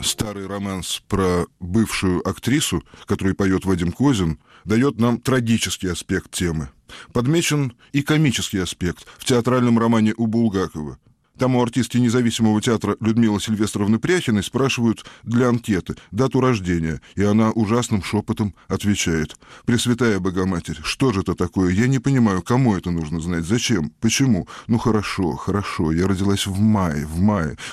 старый романс про бывшую актрису, которую поет Вадим Козин, дает нам трагический аспект темы. Подмечен и комический аспект в театральном романе у Булгакова. Там у артистки независимого театра Людмилы Сильвестровны Пряхиной спрашивают для анкеты дату рождения, и она ужасным шепотом отвечает: «Пресвятая Богоматерь, что же это такое? Я не понимаю, кому это нужно знать, зачем, почему? Ну хорошо, я родилась в мае.